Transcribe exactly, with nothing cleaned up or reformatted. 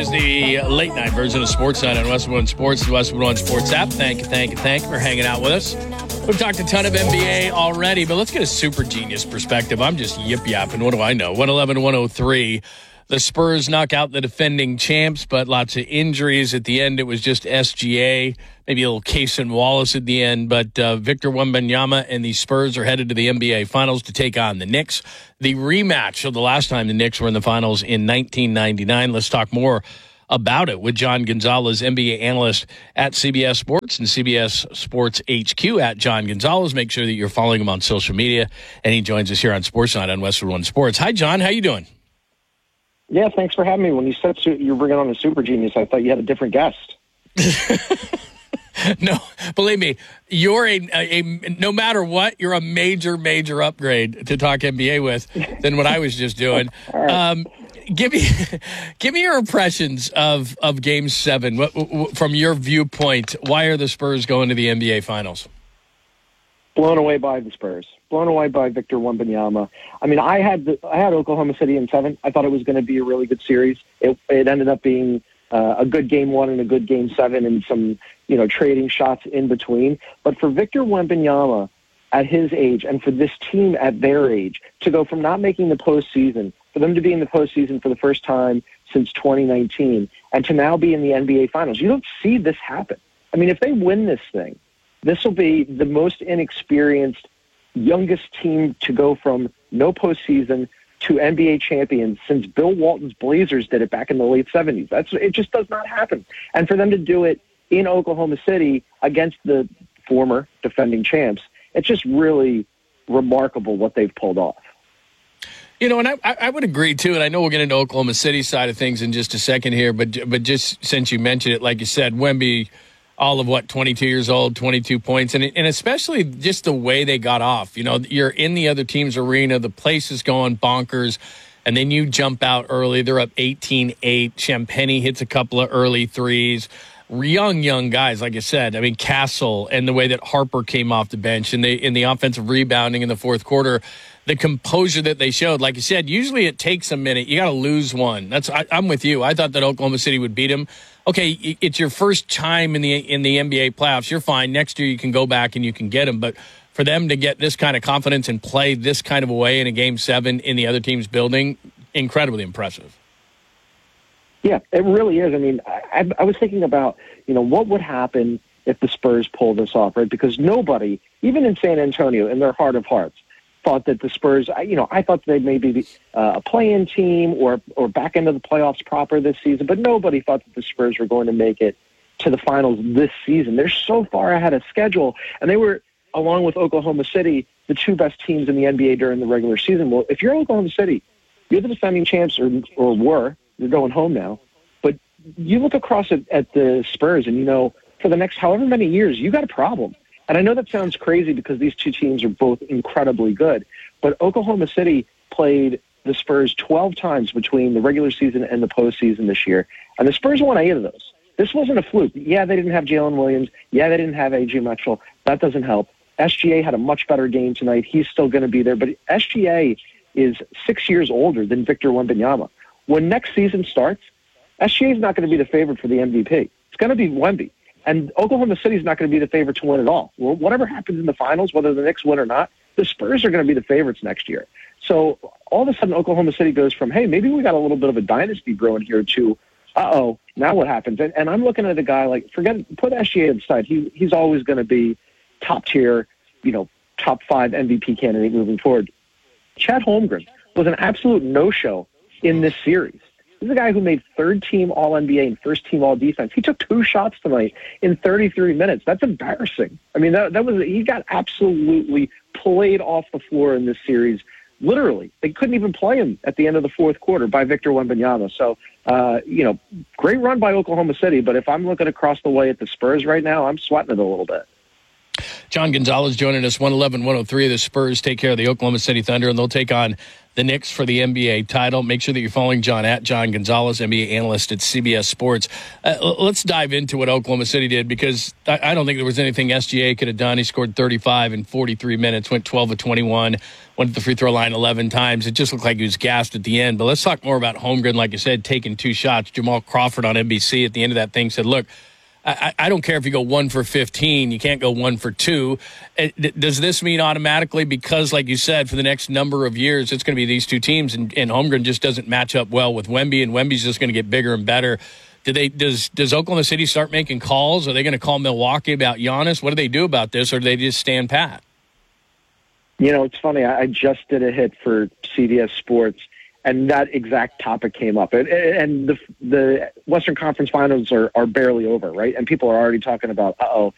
is the late night version of Sports Night on Westwood One Sports, the Westwood One Sports app. Thank you, thank you, thank you for hanging out with us. We've talked a ton of N B A already, but let's get a super genius perspective. I'm just yip-yapping. What do I know? one eleven one oh three. The Spurs knock out the defending champs, but lots of injuries. At the end, it was just S G A, maybe a little Cason Wallace at the end. But uh, Victor Wembanyama and the Spurs are headed to the N B A Finals to take on the Knicks. The rematch of the last time the Knicks were in the Finals in nineteen ninety-nine. Let's talk more about it with John Gonzalez, N B A analyst at C B S Sports and C B S Sports H Q at John Gonzalez. Make sure that you're following him on social media. And he joins us here on Sports Night on Westwood One Sports. Hi, John. How you doing? Yeah, thanks for having me. When you said su- you were bringing on a super genius, I thought you had a different guest. No, believe me, you're a, a, a no matter what, you're a major, major upgrade to talk N B A with than what I was just doing. Right. Um, give me, give me your impressions of of Game Seven what, what, from your viewpoint. Why are the Spurs going to the N B A Finals? Blown away by the Spurs. Blown away by Victor Wembanyama. I mean, I had the, I had Oklahoma City in seven. I thought it was going to be a really good series. It, it ended up being uh, a good game one and a good game seven, and some you know trading shots in between. But for Victor Wembanyama at his age, and for this team at their age, to go from not making the postseason, for them to be in the postseason for the first time since twenty nineteen, and to now be in the N B A Finals, you don't see this happen. I mean, if they win this thing, this will be the most inexperienced, youngest team to go from no postseason to N B A champions since Bill Walton's Blazers did it back in the late seventies. That's it just does not happen. And for them to do it in Oklahoma City against the former defending champs, it's just really remarkable what they've pulled off. You know, and I, I would agree, too, and I know we'll get into Oklahoma City side of things in just a second here, but but just since you mentioned it, like you said, Wemby, all of what, twenty-two years old, twenty-two points, and and especially just the way they got off. You know, you're in the other team's arena, the place is going bonkers, and then you jump out early. They're up eighteen eight. Champagnie hits a couple of early threes. Young, young guys, like I said. I mean, Castle and the way that Harper came off the bench and they in the offensive rebounding in the fourth quarter, the composure that they showed. Like you said, usually it takes a minute. You got to lose one. That's I, I'm with you. I thought that Oklahoma City would beat them. Okay, it's your first time in the in the N B A playoffs. You're fine. Next year you can go back and you can get them. But for them to get this kind of confidence and play this kind of a way in a game seven in the other team's building, incredibly impressive. Yeah, it really is. I mean, I, I was thinking about, you know, what would happen if the Spurs pull this off, right? Because nobody, even in San Antonio, in their heart of hearts, thought that the Spurs, you know, I thought they'd maybe be uh, a play-in team or or back into the playoffs proper this season, but nobody thought that the Spurs were going to make it to the finals this season. They're so far ahead of schedule, and they were, along with Oklahoma City, the two best teams in the N B A during the regular season. Well, if you're Oklahoma City, you're the defending champs, or, or were, you're going home now, but you look across at, at the Spurs and, you know, for the next however many years, you got a problem. And I know that sounds crazy because these two teams are both incredibly good, but Oklahoma City played the Spurs twelve times between the regular season and the postseason this year, and the Spurs won eight of those. This wasn't a fluke. Yeah, they didn't have Jalen Williams. Yeah, they didn't have A J Mitchell. That doesn't help. S G A had a much better game tonight. He's still going to be there, but S G A is six years older than Victor Wembanyama. When next season starts, S G A is not going to be the favorite for the M V P. It's going to be Wemby. And Oklahoma City is not going to be the favorite to win at all. Well, whatever happens in the finals, whether the Knicks win or not, the Spurs are going to be the favorites next year. So all of a sudden, Oklahoma City goes from, hey, maybe we got a little bit of a dynasty brewing here, to, uh-oh, now what happens? And, and I'm looking at a guy like, forget, put S G A aside. He, he's always going to be top tier, you know, top five M V P candidate moving forward. Chet Holmgren was an absolute no-show in this series. This is a guy who made third-team All N B A and first-team All-Defense. He took two shots tonight in thirty-three minutes. That's embarrassing. I mean, that, that was he got absolutely played off the floor in this series. Literally, they couldn't even play him at the end of the fourth quarter by Victor Wembanyama. So, uh, you know, great run by Oklahoma City. But if I'm looking across the way at the Spurs right now, I'm sweating it a little bit. John Gonzalez joining us, one eleven one oh three. The Spurs take care of the Oklahoma City Thunder, and they'll take on the Knicks for the N B A title. Make sure that you're following John at John Gonzalez, N B A analyst at C B S Sports. Uh, let's dive into what Oklahoma City did, because I, I don't think there was anything S G A could have done. He scored thirty-five in forty-three minutes, went twelve of twenty-one, went to the free throw line eleven times. It just looked like he was gassed at the end. But let's talk more about Holmgren, like you said, taking two shots. Jamal Crawford on N B C at the end of that thing said, look, I, I don't care if you go one for fifteen. You can't go one for two. It, does this mean automatically, because, like you said, for the next number of years, it's going to be these two teams, and, and Holmgren just doesn't match up well with Wemby, and Wemby's just going to get bigger and better? Do they? Does Does Oklahoma City start making calls? Are they going to call Milwaukee about Giannis? What do they do about this, or do they just stand pat? You know, it's funny. I just did a hit for C B S Sports, and that exact topic came up. And, and the the Western Conference Finals are, are barely over, right? And people are already talking about, uh-oh,